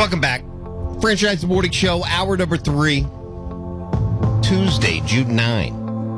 Welcome back. Franchise Morning Show, hour number 3, Tuesday, June 9.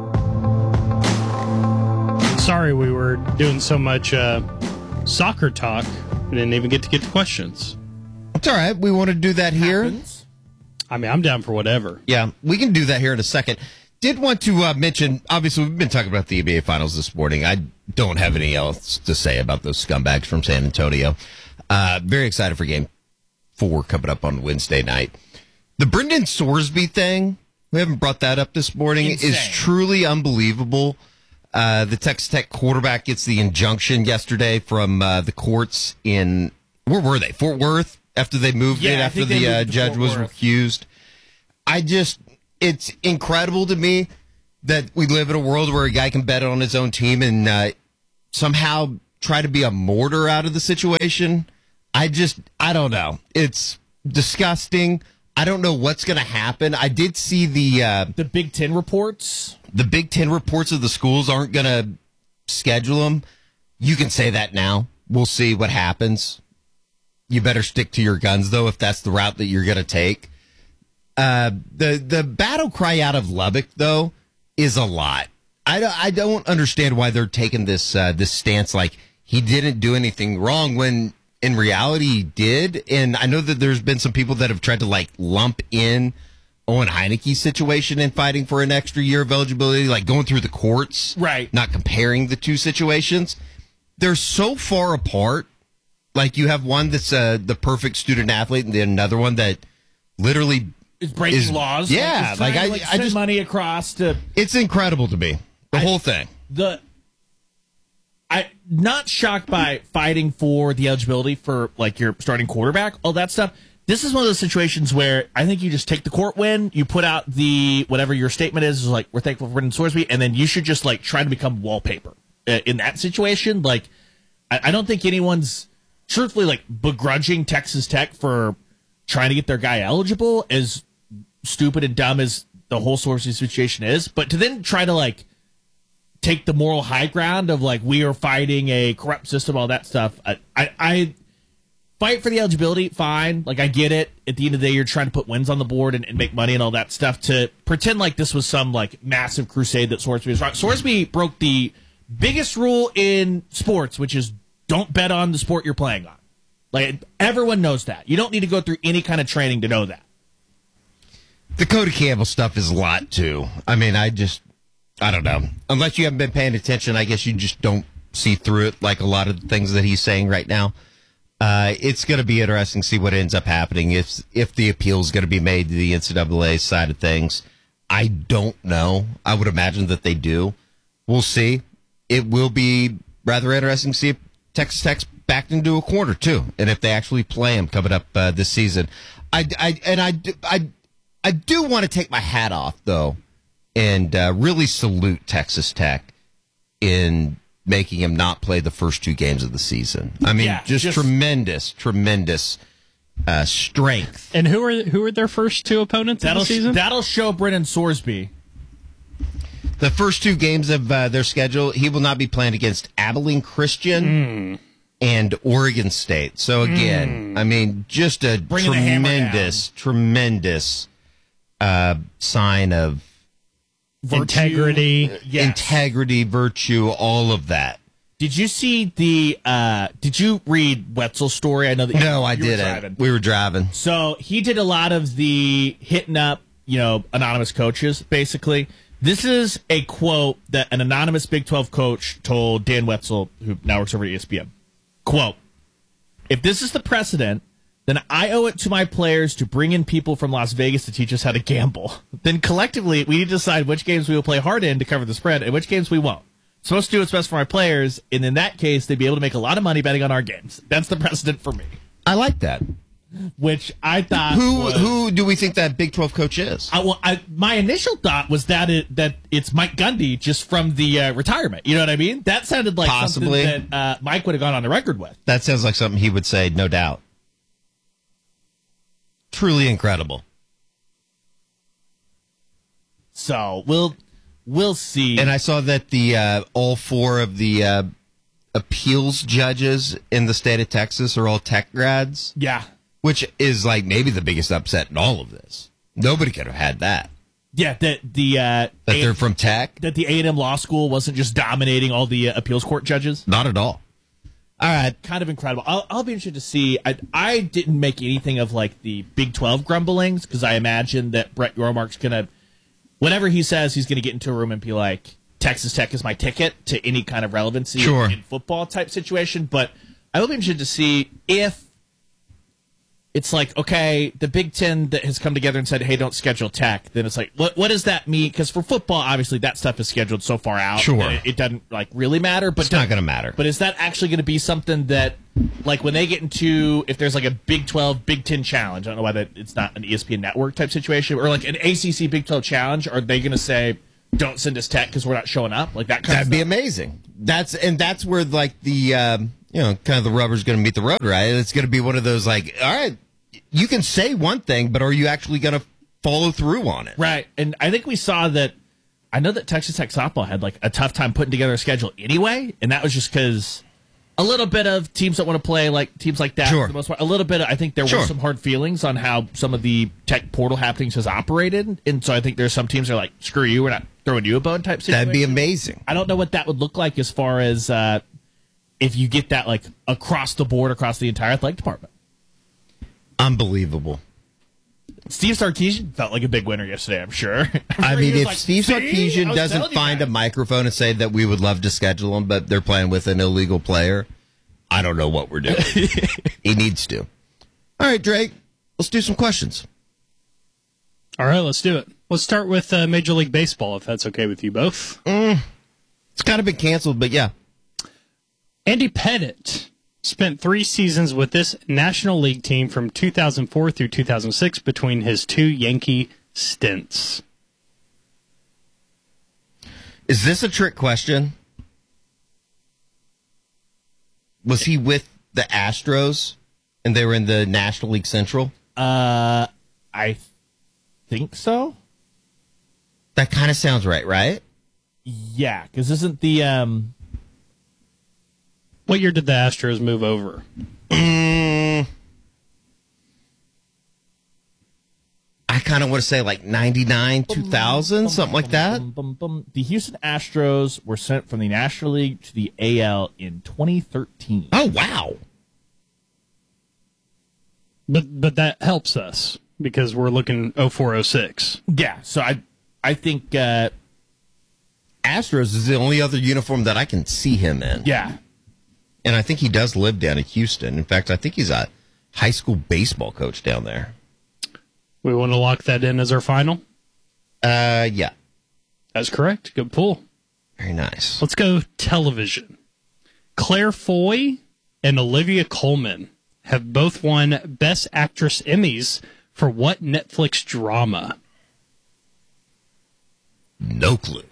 Sorry we were doing so much soccer talk. We didn't even get to questions. It's all right. We want to do that here. I mean, I'm down for whatever. Yeah, we can do that here in a second. Did want to mention, obviously, we've been talking about the NBA Finals this morning. I don't have anything else to say about those scumbags from San Antonio. Very excited for Game 4 coming up on Wednesday night. The Brendan Sorsby thing, we haven't brought that up this morning, is truly unbelievable. The Texas Tech quarterback gets the injunction yesterday from the courts in, where were they? Fort Worth? After they moved it, after the judge was recused. It's incredible to me that we live in a world where a guy can bet on his own team and somehow try to be a martyr out of the situation. I don't know. It's disgusting. I don't know what's going to happen. I did see the Big Ten reports. The Big Ten reports of the schools aren't going to schedule them. You can say that now. We'll see what happens. You better stick to your guns, though, if that's the route that you're going to take. The battle cry out of Lubbock, though, is a lot. I don't understand why they're taking this stance like he didn't do anything wrong when in reality he did. And I know that there's been some people that have tried to lump in Owen Heineke's situation in fighting for an extra year of eligibility, like going through the courts, right? Not comparing the two situations. They're so far apart. Like you have one that's the perfect student athlete, and then another one that literally is breaking laws. Yeah, I just money across to. It's incredible to me. The whole thing. I'm not shocked by fighting for the eligibility for your starting quarterback, all that stuff. This is one of those situations where I think you just take the court win, you put out the whatever your statement is we're thankful for Brendan Sorsby, and then you should just try to become wallpaper in that situation. I don't think anyone's truthfully begrudging Texas Tech for trying to get their guy eligible, as stupid and dumb as the whole Sorsby situation is, but to then try to take the moral high ground of we are fighting a corrupt system, all that stuff. I fight for the eligibility, fine. I get it. At the end of the day, you're trying to put wins on the board and make money and all that stuff. To pretend like this was some massive crusade that Sorsby was wrong. Sorsby broke the biggest rule in sports, which is don't bet on the sport you're playing on. Everyone knows that. You don't need to go through any kind of training to know that. The Cody Campbell stuff is a lot too. I mean, I don't know. Unless you haven't been paying attention, I guess you just don't see through it like a lot of the things that he's saying right now. It's going to be interesting to see what ends up happening if the appeal is going to be made to the NCAA side of things. I don't know. I would imagine that they do. We'll see. It will be rather interesting to see if Texas Tech's backed into a corner too, and if they actually play him coming up this season. I do want to take my hat off though, and really salute Texas Tech in making him not play the first 2 games of the season. I mean, just tremendous strength. And who are their first 2 opponents of the season? That'll show Brendan Sorsby. The first 2 games of their schedule, he will not be playing against Abilene Christian and Oregon State. So again, I mean, just a tremendous sign of integrity, virtue, all of that. Did you see did you read Wetzel's story? I know that I didn't. We were driving. So he did a lot of the hitting up, anonymous coaches, basically. This is a quote that an anonymous Big 12 coach told Dan Wetzel, who now works over at ESPN. Quote, "If this is the precedent, then I owe it to my players to bring in people from Las Vegas to teach us how to gamble. Then collectively, we need to decide which games we will play hard in to cover the spread and which games we won't. I'm supposed to do what's best for my players, and in that case, they'd be able to make a lot of money betting on our games. That's the precedent for me." I like that. Which I thought Who do we think that Big 12 coach is? My initial thought was that it's Mike Gundy just from the retirement. You know what I mean? That sounded like possibly something that Mike would have gone on the record with. That sounds like something he would say, no doubt. Truly incredible. So we'll see. And I saw that the all 4 of the appeals judges in the state of Texas are all Tech grads. Yeah. which is like maybe the biggest upset in all of this. Nobody could have had that. Yeah, that They're from Tech? That the A&M Law School wasn't just dominating all the appeals court judges. Not at all. All right. Kind of incredible. I'll be interested to see. I didn't make anything of like the Big 12 grumblings because I imagine that Brett Yormark's going to, whatever he says, he's going to get into a room and be like, Texas Tech is my ticket to any kind of relevancy in football type situation. But I will be interested to see if it's like, okay, the Big Ten that has come together and said, hey, don't schedule Tech. Then it's like, what does that mean? Because for football, obviously, that stuff is scheduled so far out. Sure. That it doesn't like really matter. But it's not going to matter. But is that actually going to be something that, like, when they get into, if there's like a Big 12, Big 10 challenge, I don't know why it's not an ESPN network type situation, or like an ACC Big 12 challenge, are they going to say, don't send us Tech because we're not showing up? Like that kind That'd of be stuff? amazing. That's where like the kind of the rubber's going to meet the road, right? It's going to be one of those like, all right, you can say one thing, but are you actually going to follow through on it? Right. And I think we saw that. I know that Texas Tech softball had like a tough time putting together a schedule anyway, and that was just because a little bit of teams that want to play like teams like that. Sure. For the most part, a little bit. I think there were some hard feelings on how some of the Tech portal happenings has operated, and so I think there's some teams that are like, screw you, we're not throwing you a bone type situation. That'd be amazing. I don't know what that would look like as far as if you get that like across the board, across the entire athletic department. Unbelievable. Steve Sarkisian felt like a big winner yesterday, I'm sure. I mean, if Steve Sarkisian doesn't find a microphone and say that we would love to schedule him, but they're playing with an illegal player, I don't know what we're doing. He needs to. All right, Drake, let's do some questions. All right, let's do it. Let's start with Major League Baseball, if that's okay with you both. It's kind of been canceled, but yeah. Andy Pettitte spent 3 seasons with this National League team from 2004 through 2006 between his 2 Yankee stints. Is this a trick question? Was he with the Astros and they were in the National League Central? I think so. That kind of sounds right? Yeah, because isn't the What year did the Astros move over? I kind of want to say like 99, 2000, something like that. The Houston Astros were sent from the National League to the AL in 2013. Oh, wow. But that helps us because we're looking 0406. Yeah, so I think Astros is the only other uniform that I can see him in. yeah. And I think he does live down in Houston. In fact, I think he's a high school baseball coach down there. We want to lock that in as our final? Yeah. That's correct. Good pull. Very nice. Let's go television. Claire Foy and Olivia Colman have both won Best Actress Emmys for what Netflix drama? No clue.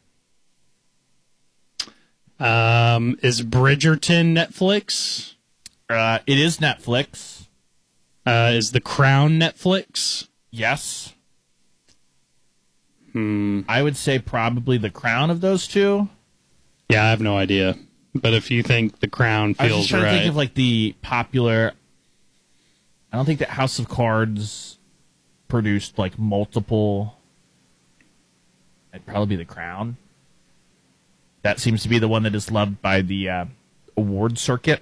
Is Bridgerton Netflix? It is Netflix. Is The Crown Netflix? Yes. I would say probably The Crown of those two. Yeah, I have no idea. But if you think The Crown I was feels just trying right. to think of like the popular. I don't think that House of Cards produced like multiple. It'd probably be The Crown. That seems to be the one that is loved by the award circuit.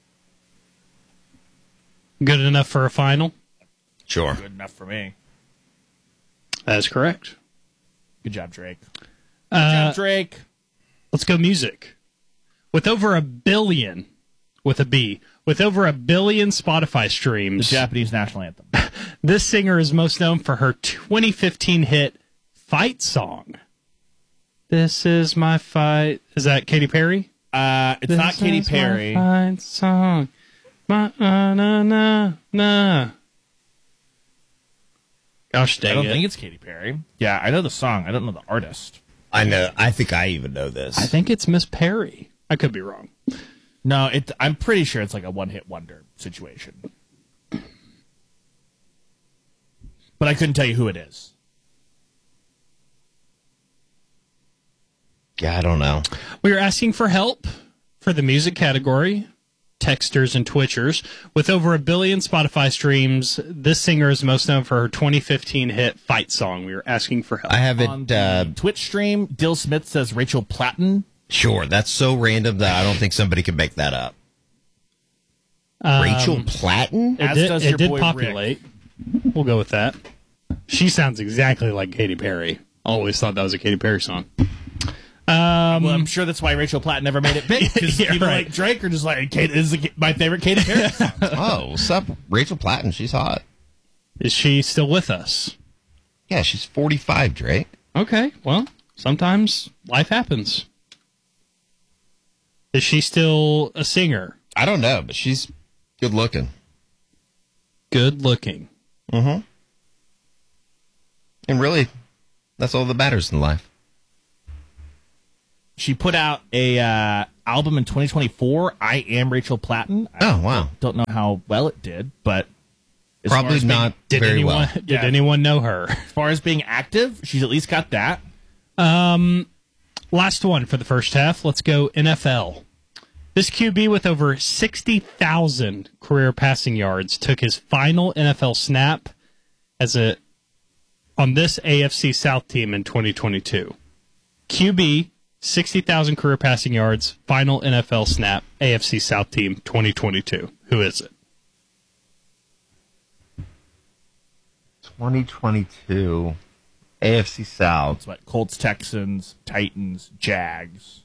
Good enough for a final? Sure. Good enough for me. That's correct. Good job, Drake. Good job, Drake. Let's go music. With over 1 billion, with a B, with over 1 billion Spotify The streams, Japanese national anthem. this singer is most known for her 2015 hit Fight Song. This is my fight. Is that Katy Perry? It's not Katy Perry. My fight song. My na. Gosh I dang don't it. think it's Katy Perry. Yeah, I know the song. I don't know the artist. I know. I think I even know this. I think it's Miss Perry. I could be wrong. No, I'm pretty sure it's like a one-hit wonder situation. But I couldn't tell you who it is. Yeah, I don't know. We are asking for help for the music category. texters and twitchers. With over 1 billion Spotify streams, this singer is most known for her 2015 hit Fight Song. We were asking for help. I have On the it. Twitch stream, Dill Smith says Rachel Platten. Sure, that's so random that I don't think somebody can make that up. Rachel Platten? As does your it did boy populate. We'll go with that. She sounds exactly like Katy Perry. Always thought that was a Katy Perry song. Well, I'm sure that's why Rachel Platten never made it big. Because Yeah, people right. like Drake are just like, this is my favorite Katy Perry song. Oh, what's up? Rachel Platten, she's hot. Is she still with us? Yeah, she's 45, Drake. Okay, well, sometimes life happens. Is she still a singer? I don't know, but she's good looking. Good looking. And really, that's all that matters in life. She put out a album in 2024, I Am Rachel Platten. Oh, wow. Don't know how well it did, but as Probably far as not Did very anyone well. did anyone know her? as far as being active, she's at least got that. Last one for the first half. Let's go NFL. This QB with over 60,000 career passing yards took his final NFL snap on this AFC South team in 2022. QB, 60,000 career passing yards, final NFL snap, AFC South team 2022. Who is it? 2022, AFC South. It's what Colts, Texans, Titans, Jags.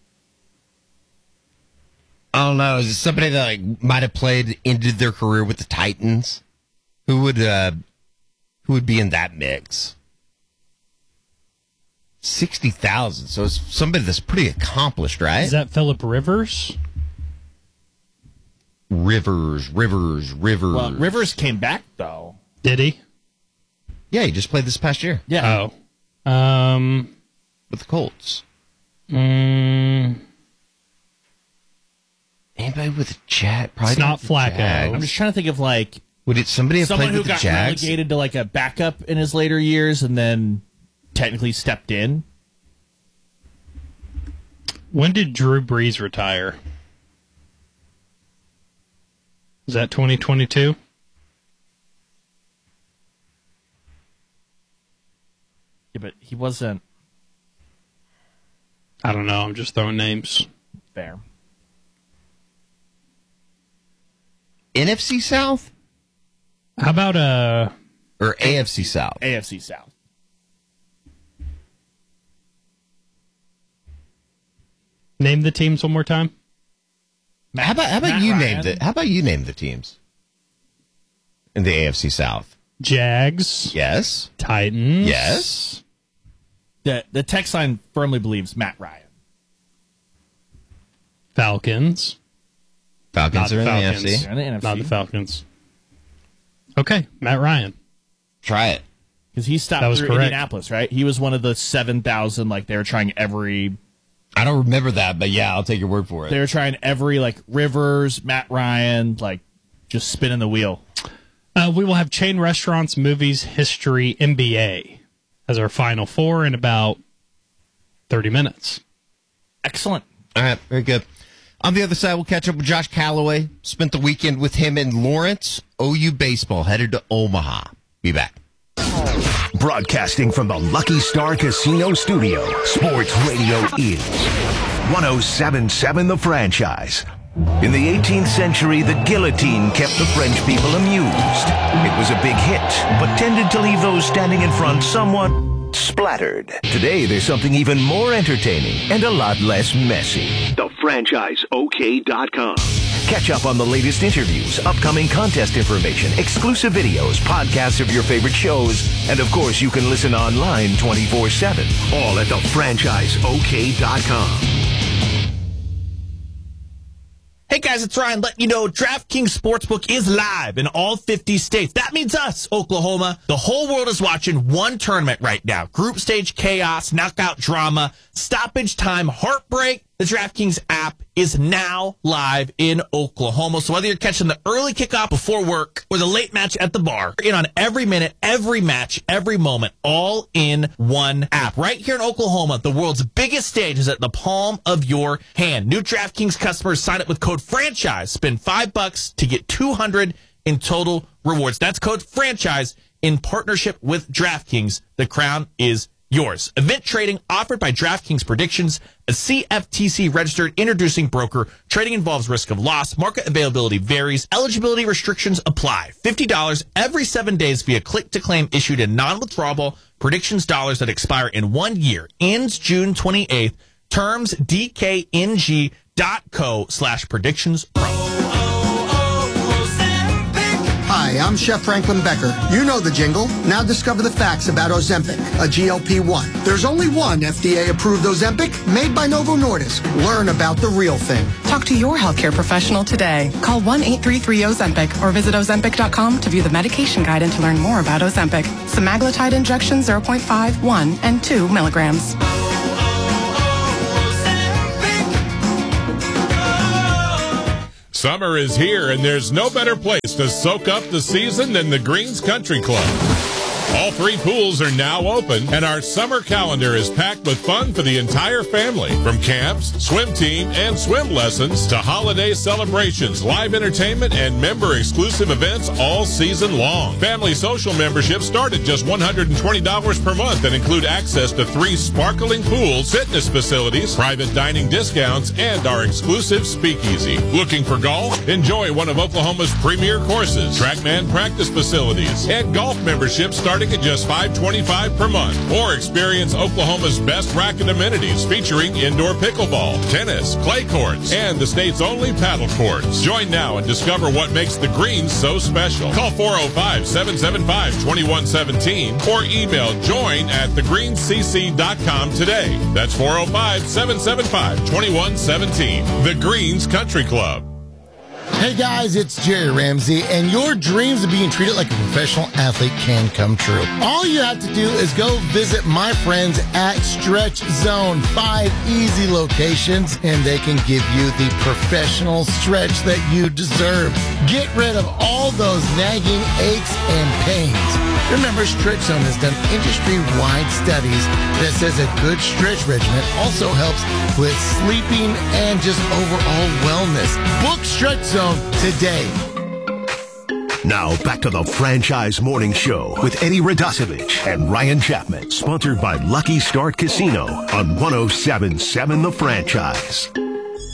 I don't know. Is it somebody that like might have played, ended their career with the Titans? Who would be in that mix? 60,000. So it's somebody that's pretty accomplished, right? Is that Phillip Rivers? Rivers. Well, Rivers came back though. Did he? Yeah, he just played this past year Yeah. Oh. with the Colts. Anybody with a Jag? Probably It's not the Flacco. Jags. I'm just trying to think of like Would it somebody have someone played who with the got Jags? relegated to like a backup in his later years and then technically stepped in. When did Drew Brees retire? Is that 2022? Yeah, but he wasn't I don't know. I'm just throwing names. there. NFC South How about or AFC South? AFC South. name the teams one more time? How about Matt you Ryan. name it? How about you name the teams in the AFC South? Jags, Yes. Titans, Yes. The text line firmly believes Matt Ryan. Falcons, Falcons are in Falcons. the NFC. They're in the NFC. not the Falcons. Okay, Matt Ryan. Try it. Because he stopped That was through correct. Indianapolis, right? He was one of the 7,000, like they were trying every I don't remember that, but yeah, I'll take your word for it. they were trying every like Rivers, Matt Ryan, like just spinning the wheel. We will have chain restaurants, movies, history, NBA as our final four in about 30 minutes. Excellent. All right, very good. On the other side, we'll catch up with Josh Calloway. Spent the weekend with him in Lawrence. OU baseball headed to Omaha. Be back. Broadcasting from the Lucky Star Casino Studio, Sports Radio is 107.7 The Franchise. In the 18th century, the guillotine kept the French people amused. It was a big hit, but tended to leave those standing in front somewhat splattered. Today, there's something even more entertaining and a lot less messy. TheFranchiseOK.com. Catch up on the latest interviews, upcoming contest information, exclusive videos, podcasts of your favorite shows, and of course, you can listen online 24/7. All at TheFranchiseOK.com. Hey guys, it's Ryan letting you know DraftKings Sportsbook is live in all 50 states. That means us, Oklahoma. The whole world is watching one tournament right now. Group stage chaos, knockout drama, stoppage time heartbreak. The DraftKings app is now live in Oklahoma. So whether you're catching the early kickoff before work or the late match at the bar, you're in on every minute, every match, every moment, all in one app. Right here in Oklahoma, the world's biggest stage is at the palm of your hand. New DraftKings customers sign up with code FRANCHISE. Spend $5 to get $200 in total rewards. That's code FRANCHISE in partnership with DraftKings. The crown is yours. Event trading offered by DraftKings Predictions, a CFTC registered introducing broker. Trading involves risk of loss. Market availability varies. Eligibility restrictions apply. $50 every 7 days via click to claim issued in non-withdrawable predictions dollars that expire in 1 year. Ends June 28th. Terms dkng.co/predictions pro. Hi, I'm Chef Franklin Becker. You know the jingle. Now discover the facts about Ozempic, a GLP-1. There's only one FDA-approved Ozempic made by Novo Nordisk. Learn about the real thing. Talk to your healthcare professional today. Call 1-833-OZEMPIC or visit Ozempic.com to view the medication guide and to learn more about Ozempic. Semaglutide injection 0.5, 1, and 2 milligrams. Summer is here, and there's no better place to soak up the season than the Greens Country Club. All 3 pools are now open, and our summer calendar is packed with fun for the entire family. From camps, swim team, and swim lessons to holiday celebrations, live entertainment, and member-exclusive events all season long. Family social memberships start at just $120 per month and include access to 3 sparkling pools, fitness facilities, private dining discounts, and our exclusive speakeasy. Looking for golf? Enjoy one of Oklahoma's premier courses, TrackMan practice facilities, and golf memberships starting at just $525 per month. Or experience Oklahoma's best racket amenities featuring indoor pickleball, tennis, clay courts, and the state's only paddle courts. Join now and discover what makes the Greens so special. Call 405-775-2117 or email join@thegreenscc.com today. That's 405-775-2117. The Greens Country Club. Hey guys, it's Jerry Ramsey, and your dreams of being treated like a professional athlete can come true. All you have to do is go visit my friends at Stretch Zone. 5 easy locations, and they can give you the professional stretch that you deserve. Get rid of all those nagging aches and pains. Remember, Stretch Zone has done industry-wide studies that says a good stretch regimen also helps with sleeping and just overall wellness. Book Stretch Zone today. Now back to the Franchise Morning Show with Eddie Radosevich and Ryan Chapman. Sponsored by Lucky Start Casino on 107.7 The Franchise.